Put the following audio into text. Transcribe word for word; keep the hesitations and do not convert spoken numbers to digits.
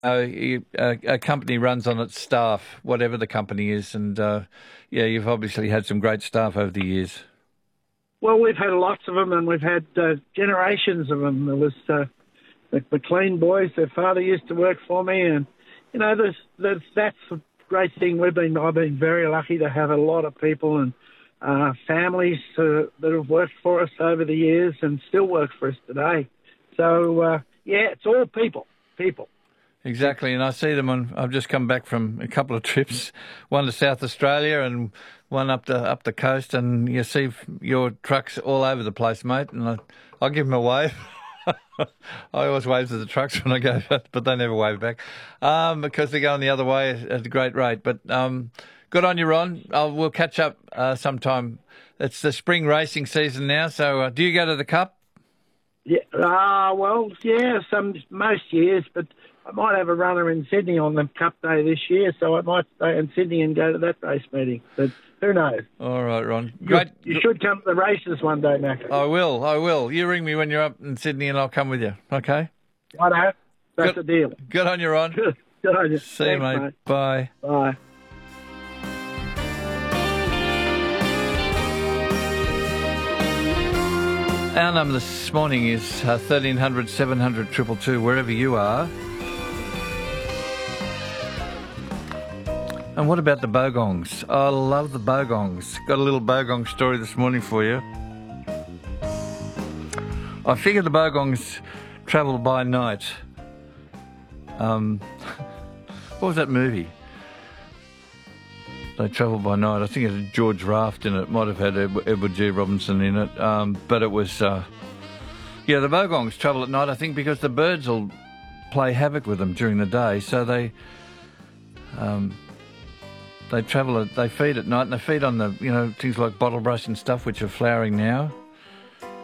Uh, you, a, a company runs on its staff, whatever the company is, and uh, yeah, you've obviously had some great staff over the years. Well, we've had lots of them, and we've had uh, generations of them. There was uh, the McLean boys; their father used to work for me, and you know, there's, there's that's a great thing. We've been I've been very lucky to have a lot of people and uh, families uh, that have worked for us over the years and still work for us today. So uh, yeah, it's all people, people. Exactly, and I see them on. I've just come back from a couple of trips, one to South Australia and one up the up the coast, and you see your trucks all over the place, mate. And I, I'll give them a wave. I always wave to the trucks when I go, but they never wave back um, because they're going the other way at a great rate. But um, good on you, Ron. I'll, we'll catch up uh, sometime. It's the spring racing season now, so uh, do you go to the Cup? Yeah, uh, well, yeah, some most years, but I might have a runner in Sydney on the Cup Day this year, so I might stay in Sydney and go to that race meeting. But who knows? All right, Ron. Great. You, you should come to the races one day, Mac. I will, I will. You ring me when you're up in Sydney and I'll come with you, okay? Righto. That's good, the deal. Good on you, Ron. Good, good on you. See Thanks, you, mate. mate. Bye. Bye. Our number this morning is uh, thirteen hundred, seven hundred, two two two, wherever you are. And what about the Bogongs? I love the Bogongs. Got a little Bogong story this morning for you. I figure the Bogongs travel by night. Um, what was that movie? They travel by night. I think it had George Raft in it. It might have had Edward G. Robinson in it. Um, but it was, uh, yeah, the Bogongs travel at night, I think, because the birds will play havoc with them during the day. So they um, they travel, at, they feed at night, and they feed on the, you know, things like bottlebrush and stuff, which are flowering now.